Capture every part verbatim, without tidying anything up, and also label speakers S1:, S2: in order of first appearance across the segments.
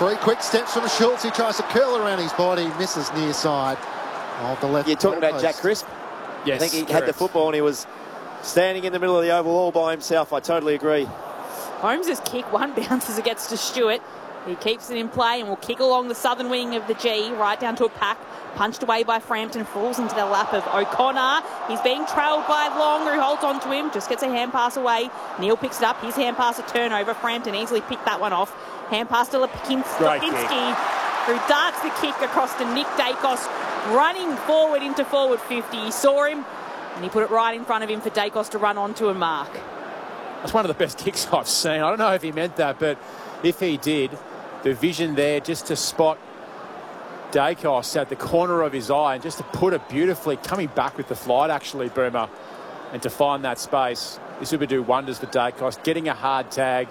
S1: Three quick steps from Schultz. He tries to curl around his body, misses near side of the left.
S2: You're talking about Jack Crisp?
S3: Yes,
S2: I think he
S3: correct.
S2: had the football and he was standing in the middle of the oval all by himself. I totally agree.
S4: Holmes' kick, one bounces it gets to Stewart. He keeps it in play and will kick along the southern wing of the G, right down to a pack. Punched away by Frampton, falls into the lap of O'Connor. He's being trailed by Long, who holds on to him, just gets a hand pass away. Neil picks it up, his hand pass, a turnover. Frampton easily picked that one off. Hand pass to Lipinski, who darts the kick across to Nick Dacos, running forward into forward fifty. He saw him, and he put it right in front of him for Dacos to run onto and mark.
S3: That's one of the best kicks I've seen. I don't know if he meant that, but if he did, the vision there just to spot Dacos at the corner of his eye and just to put it beautifully, coming back with the flight actually, Boomer, and to find that space. This would do wonders for Dacos. Getting a hard tag,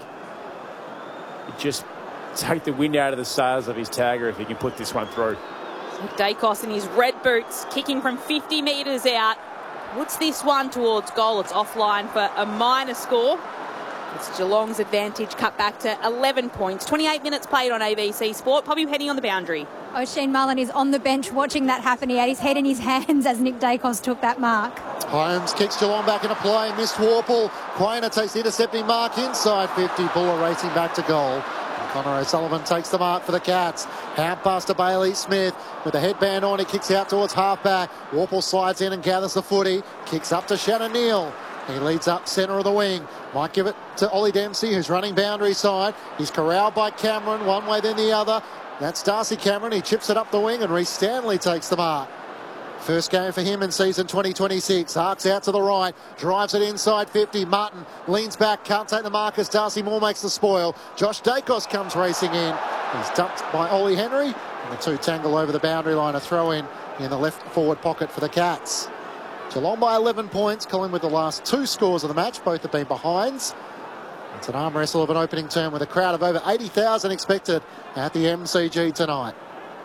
S3: it just take the wind out of the sails of his tagger if he can put this one through.
S4: So Dacos in his red boots, kicking from fifty metres out, puts this one towards goal. It's offline for a minor score. It's Geelong's advantage, cut back to eleven points. twenty-eight minutes played on A B C Sport. Poppy heading on the boundary.
S5: O'Shane Mullen is on the bench watching that happen. He had his head in his hands as Nick Dacos took that mark.
S1: Holmes kicks Geelong back into play. Missed Warple. Quainer takes the intercepting mark inside fifty. Buller racing back to goal. Connor O'Sullivan takes the mark for the Cats. Hand pass to Bailey Smith with the headband on. He kicks out towards halfback. Warple slides in and gathers the footy. Kicks up to Shannon Neal. He leads up centre of the wing. Might give it to Ollie Dempsey, who's running boundary side. He's corralled by Cameron, one way then the other. That's Darcy Cameron. He chips it up the wing, and Reece Stanley takes the mark. First game for him in season twenty twenty-six. Arcs out to the right, drives it inside fifty. Martin leans back, can't take the mark as Darcy Moore makes the spoil. Josh Dacos comes racing in. He's dumped by Ollie Henry, and the two tangle over the boundary line. A throw in in the left forward pocket for the Cats. Geelong by eleven points. Colin with the last two scores of the match. Both have been behinds. It's an arm wrestle of an opening term with a crowd of over eighty thousand expected at the M C G tonight.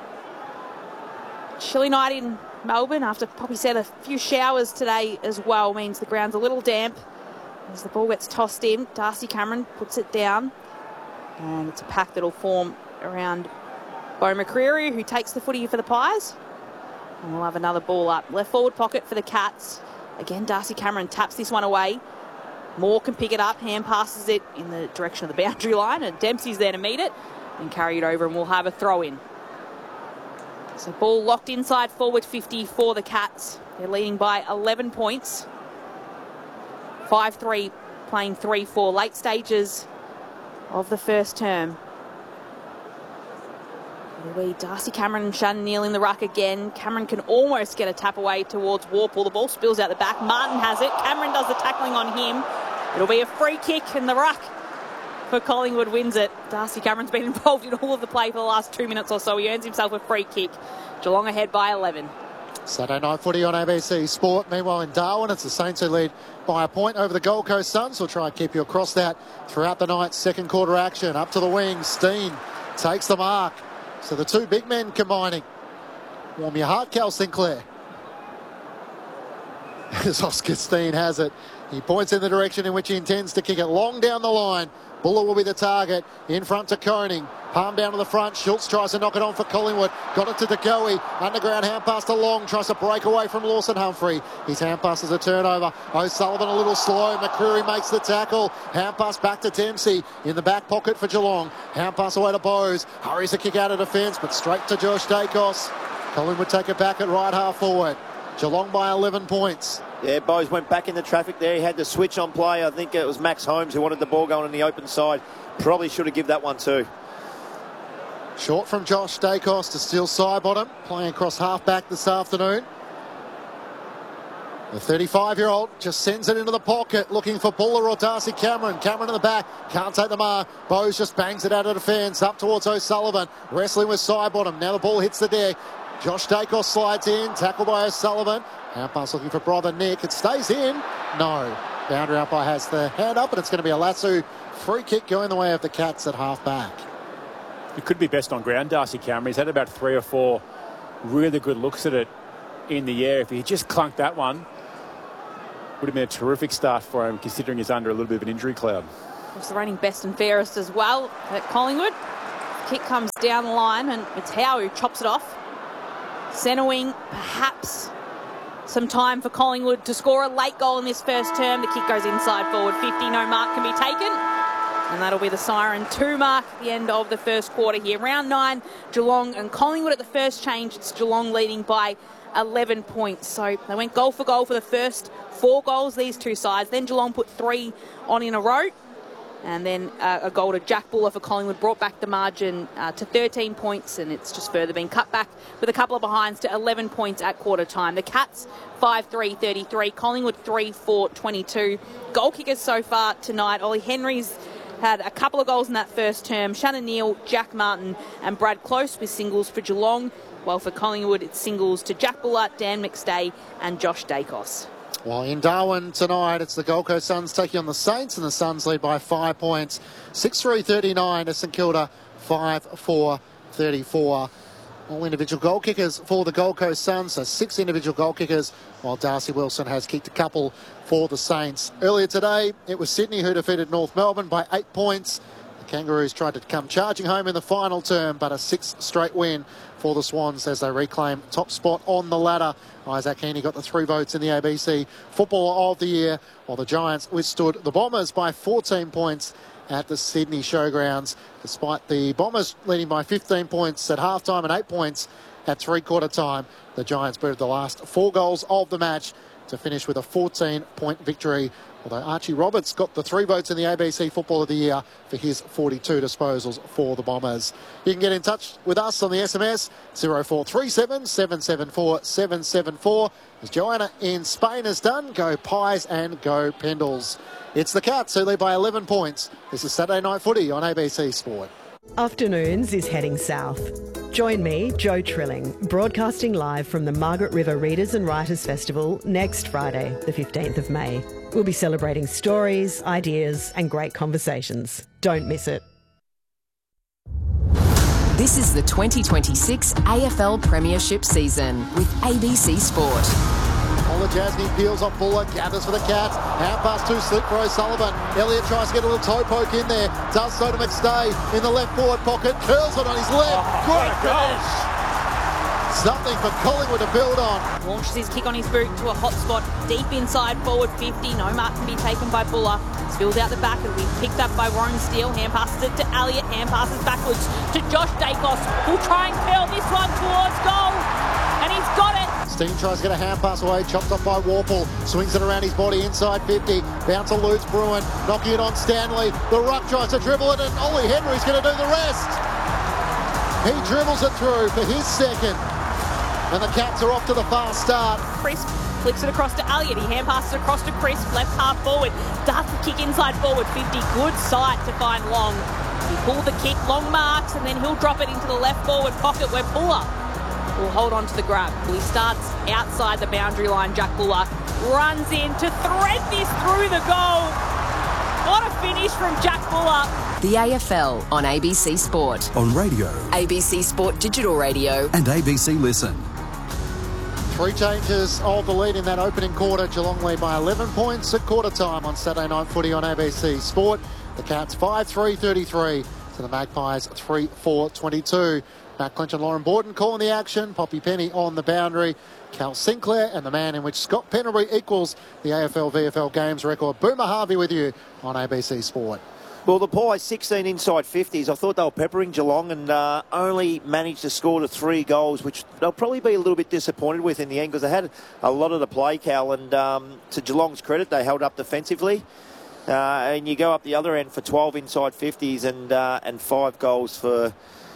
S4: Chilly night in Melbourne after Poppy said a few showers today as well means the ground's a little damp as the ball gets tossed in. Darcy Cameron puts it down, and it's a pack that'll form around Bo McCreary, who takes the footy for the Pies. And we'll have another ball up. Left forward pocket for the Cats. Again, Darcy Cameron taps this one away. Moore can pick it up, hand passes it in the direction of the boundary line, and Dempsey's there to meet it and carry it over, and we'll have a throw in. So ball locked inside forward fifty for the Cats. They're leading by eleven points. five three, playing three four. Late stages of the first term. We Darcy Cameron and Shannon Neal in the ruck again. Cameron can almost get a tap away towards Warple. The ball spills out the back. Martin has it. Cameron does the tackling on him. It'll be a free kick, and the ruck for Collingwood wins it. Darcy Cameron's been involved in all of the play for the last two minutes or so. He earns himself a free kick. Geelong ahead by eleven.
S1: Saturday night footy on A B C Sport. Meanwhile in Darwin, it's the Saints who lead by a point over the Gold Coast Suns. We'll try and keep you across that throughout the night's second quarter action. Up to the wing, Steen takes the mark. So the two big men combining. Warm your heart, Cal Sinclair. As Oscar Steen has it, he points in the direction in which he intends to kick it long down the line. Buller will be the target. In front to Koning. Palm down to the front. Schultz tries to knock it on for Collingwood. Got it to DeGoey. Underground hand pass to Long. Tries to break away from Lawson Humphrey. His hand pass is a turnover. O'Sullivan a little slow. McCreary makes the tackle. Hand pass back to Dempsey. In the back pocket for Geelong. Hand pass away to Bowes. Hurries a kick out of defence, but straight to Josh Dacos. Collingwood take it back at right half forward. Geelong by eleven points.
S2: Yeah, Bowes went back in the traffic there. He had the switch on play. I think it was Max Holmes who wanted the ball going on the open side. Probably should have given that one too.
S1: Short from Josh Dacos to Steele Sidebottom, playing across half-back this afternoon. The thirty-five-year-old just sends it into the pocket, looking for Buller or Darcy Cameron. Cameron in the back, can't take the mark. Bowes just bangs it out of defence, up towards O'Sullivan, wrestling with Sidebottom. Now the ball hits the deck. Josh Dacos slides in, tackled by O'Sullivan. Hand pass looking for brother Nick. It stays in. No. Boundary umpire has the hand up, and it's going to be a lasso free kick going the way of the Cats at half-back.
S3: It could be best on ground, Darcy Cameron. He's had about three or four really good looks at it in the air. If he just clunked that one, would have been a terrific start for him, considering he's under a little bit of an injury cloud.
S4: Of course, the reigning best and fairest as well at Collingwood. kick comes down the line, and it's Howe who chops it off. Centre wing, perhaps some time for Collingwood to score a late goal in this first term. The kick goes inside forward fifty. No mark can be taken. And that'll be the siren two mark at the end of the first quarter here. Round nine, Geelong and Collingwood at the first change. It's Geelong leading by eleven points. So they went goal for goal for the first four goals, these two sides. Then Geelong put three on in a row. And then uh, a goal to Jack Buller for Collingwood brought back the margin uh, to thirteen points, and it's just further been cut back with a couple of behinds to eleven points at quarter time. The Cats five three thirty-three, Collingwood three four twenty-two. Goal kickers so far tonight. Ollie Henry's had a couple of goals in that first term. Shannon Neal, Jack Martin and Brad Close with singles for Geelong, while for Collingwood it's singles to Jack Buller, Dan McStay and Josh Dacos.
S1: Well, in Darwin tonight, it's the Gold Coast Suns taking on the Saints, and the Suns lead by five points. six three thirty-nine to St Kilda, five four thirty-four. All individual goal kickers for the Gold Coast Suns, so six individual goal kickers, while Darcy Wilson has kicked a couple for the Saints. Earlier today, it was Sydney who defeated North Melbourne by eight points. The Kangaroos tried to come charging home in the final term, but a sixth straight win for the Swans as they reclaim top spot on the ladder. Isaac Heaney got the three votes in the A B C Footballer of the Year, while the Giants withstood the Bombers by fourteen points at the Sydney Showgrounds, despite the Bombers leading by fifteen points at halftime and eight points at three-quarter time. The Giants booted the last four goals of the match to finish with a fourteen-point victory, although Archie Roberts got the three votes in the A B C Football of the Year for his forty-two disposals for the Bombers. You can get in touch with us on the S M S zero four three seven, seven seven four, seven seven four. As Joanna in Spain has done, go Pies and go Pendles. It's the Cats who lead by eleven points. This is Saturday Night Footy on A B C Sport.
S6: Afternoons is heading south. Join me, Jo Trilling, broadcasting live from the Margaret River Readers and Writers Festival next Friday, the fifteenth of May. We'll be celebrating stories, ideas and great conversations. Don't miss it.
S7: This is the twenty twenty-six A F L Premiership season with A B C Sport.
S1: Ola Jasny peels off Buller, gathers for the Cats. Out past two, slip for O'Sullivan. Elliott tries to get a little toe poke in there. Does so to McStay in the left forward pocket. Curls it on his left. Oh, Great finish. Something for Collingwood to build on.
S4: Launches his kick on his boot to a hot spot deep inside forward fifty. No mark can be taken by Buller. Spills out the back. It'll be picked up by Warren Steele. Hand passes it to Elliott. Hand passes backwards to Josh Dacos, who'll try and curl this one towards goal. And he's got it.
S1: Steen tries to get a hand pass away, chopped off by Warple, swings it around his body inside fifty, bounce to Lutz Bruin, knocking it on Stanley, the ruck tries to dribble it, and Ollie Henry's going to do the rest. He dribbles it through for his second, and the Cats are off to the fast start.
S4: Chris flicks it across to Elliott, he hand passes across to Chris, left half forward, darts the kick inside forward fifty, good sight to find Long. He pulled the kick, Long marks, and then he'll drop it into the left forward pocket where Buller will hold on to the grab. Well, he starts outside the boundary line. Jack Buller runs in to thread this through the goal. What a finish from Jack Buller.
S7: The A F L on A B C Sport.
S8: On radio.
S7: A B C Sport Digital Radio.
S8: And A B C Listen.
S1: Three changes of the lead in that opening quarter. Geelong lead by eleven points at quarter time on Saturday Night Footy on A B C Sport. The Cats five three thirty-three to the Magpies three four twenty-two. Matt Clinch and Lauren Borden calling the action. Poppy Penny on the boundary. Cal Sinclair and the man in which Scott Pendlebury equals the A F L V F L games record. Boomer Harvey with you on A B C Sport.
S2: Well, the Pies sixteen inside fifties. I thought they were peppering Geelong and uh, only managed to score the three goals, which they'll probably be a little bit disappointed with in the end because they had a lot of the play, Cal, and um, to Geelong's credit, they held up defensively. Uh, and you go up the other end for twelve inside fifties and uh, and five goals for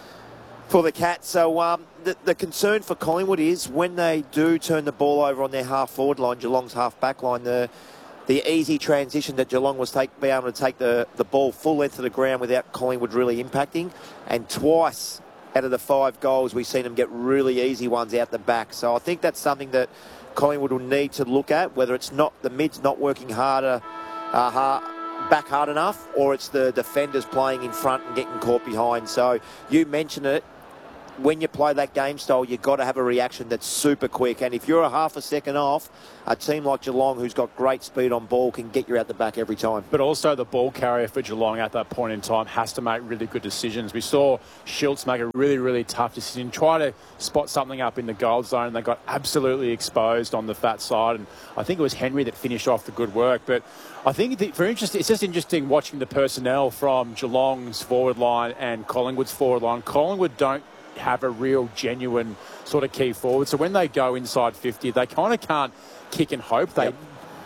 S2: for the Cats. So um, the, the concern for Collingwood is when they do turn the ball over on their half-forward line, Geelong's half-back line, the the easy transition that Geelong was take, be able to take the, the ball full length of the ground without Collingwood really impacting. And twice out of the five goals, we've seen them get really easy ones out the back. So I think that's something that Collingwood will need to look at, whether it's not the mids not working harder, uh, hard, back hard enough, or it's the defenders playing in front and getting caught behind. So you mentioned it. when you play that game style, you've got to have a reaction that's super quick. And if you're a half a second off, a team like Geelong, who's got great speed on ball, can get you out the back every time.
S3: But also the ball carrier for Geelong at that point in time has to make really good decisions. We saw Schultz make a really, really tough decision, try to spot something up in the goal zone, and they got absolutely exposed on the fat side. And I think it was Henry that finished off the good work. But I think that for interest, it's just interesting watching the personnel from Geelong's forward line and Collingwood's forward line. Collingwood don't have a real genuine sort of key forward. So when they go inside fifty, they kind of can't kick and hope. They yep.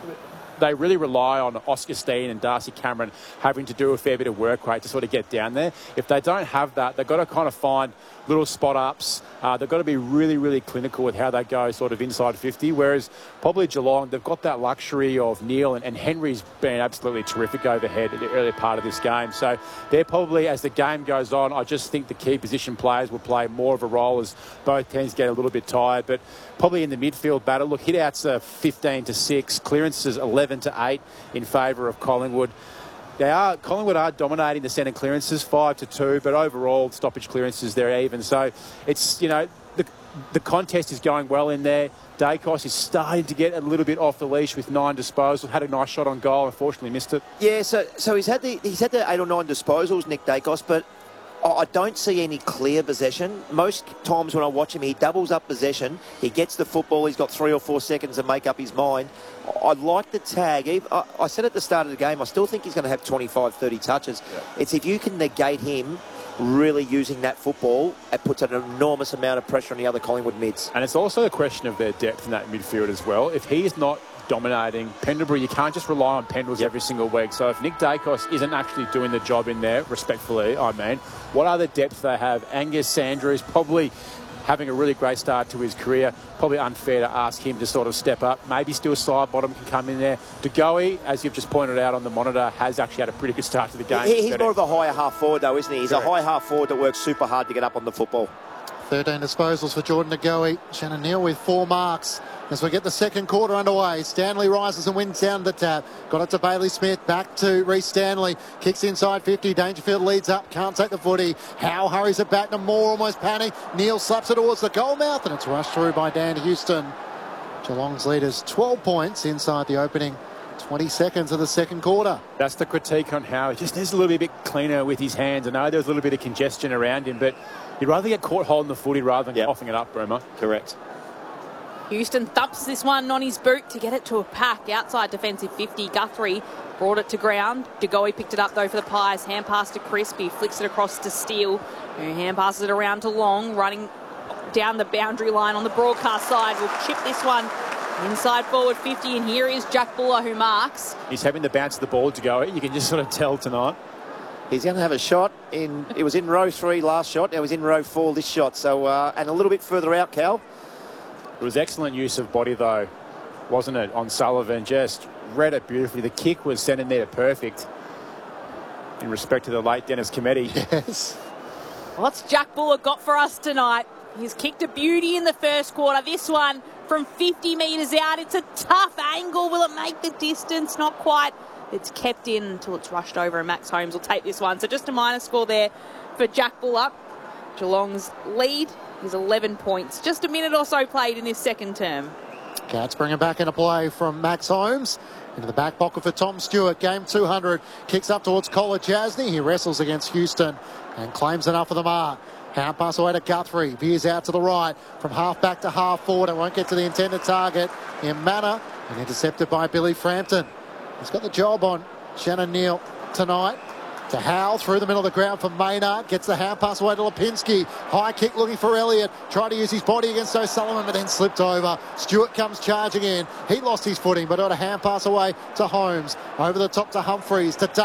S3: They really rely on Oscar Steen and Darcy Cameron having to do a fair bit of work rate to sort of get down there. If they don't have that, they've got to kind of find little spot ups. Uh, they've got to be really, really clinical with how they go sort of inside fifty, whereas probably Geelong, they've got that luxury of Neil, and, and Henry's been absolutely terrific overhead at the early part of this game. So they're probably, as the game goes on, I just think the key position players will play more of a role as both teams get a little bit tired. But probably in the midfield battle, look, hit-outs are fifteen to six, clearances eleven to eight in favour of Collingwood. They are Collingwood are dominating the centre clearances five to two, but overall stoppage clearances they're even. So it's, you know, the the contest is going well in there. Dacos is starting to get a little bit off the leash with nine disposals. Had a nice shot on goal, unfortunately missed it.
S2: Yeah, so so he's had the he's had the eight or nine disposals, Nick Dacos, but I don't see any clear possession. Most times when I watch him, he doubles up possession. He gets the football. He's got three or four seconds to make up his mind. I like the tag. I said at the start of the game, I still think he's going to have twenty-five, thirty touches. Yeah. It's if you can negate him really using that football, it puts an enormous amount of pressure on the other Collingwood mids.
S3: And it's also a question of their depth in that midfield as well. If he is not dominating Pendlebury, you can't just rely on Pendles yep. every single week. So if Nick Dacos isn't actually doing the job in there, respectfully, I mean, what other depth they have? Angus Sandra is probably having a really great start to his career. Probably unfair to ask him to sort of step up. Maybe still side bottom can come in there. De Goey, as you've just pointed out on the monitor, has actually had a pretty good start to the game.
S2: He, he's more of a higher half forward though, isn't he? He's
S3: Correct.
S2: a high half forward that works super hard to get up on the football.
S1: thirteen disposals for Jordan De Goey. Shannon Neal with four marks. As we get the second quarter underway, Stanley rises and wins down the tap. Got it to Bailey Smith, back to Reece Stanley. Kicks inside fifty, Dangerfield leads up, can't take the footy. Howe hurries it back to Moore, almost panic. Neal slaps it towards the goal mouth and it's rushed through by Dan Houston. Geelong's leaders twelve points inside the opening twenty seconds of the second quarter.
S3: That's the critique on Howe. He just needs a little bit cleaner with his hands. I know there's a little bit of congestion around him, but you'd rather get caught holding the footy rather than yep. coughing it up, Broomer.
S2: Correct.
S4: Houston thumps this one on his boot to get it to a pack outside defensive fifty. Guthrie brought it to ground. De Goey picked it up though for the Pies. Hand pass to Crispy, flicks it across to Steele, who hand passes it around to Long, running down the boundary line on the broadcast side. We'll chip this one inside forward fifty, and here is Jack Buller who marks.
S3: He's having the bounce of the ball to go. You can just sort of tell tonight.
S2: He's going to have a shot. in. It was in row three last shot. It was in row four this shot. So uh, and a little bit further out, Cal.
S3: It was excellent use of body, though, wasn't it, on Sullivan? Just read it beautifully. The kick was sent in there perfect in respect to the late Dennis Cometti.
S1: Yes.
S4: What's Jack Buller got for us tonight? He's kicked a beauty in the first quarter. This one from fifty metres out. It's a tough angle. Will it make the distance? Not quite. It's kept in until it's rushed over, and Max Holmes will take this one. So just a minor score there for Jack Buller. Geelong's lead is eleven points. Just a minute or so played in this second term.
S1: Cats bring it back into play from Max Holmes. Into the back pocket for Tom Stewart. Game two hundred. Kicks up towards Collar Jasny. He wrestles against Houston and claims enough of the mark. Hand pass away to Guthrie. Veers out to the right. From half back to half forward. It won't get to the intended target in manner. And intercepted by Billy Frampton. He's got the job on Shannon Neal tonight. To Howe through the middle of the ground for Maynard. Gets the hand pass away to Lipinski. High kick looking for Elliott. Tried to use his body against O'Sullivan, but then slipped over. Stewart comes charging in. He lost his footing, but got a hand pass away to Holmes. Over the top to Humphreys. To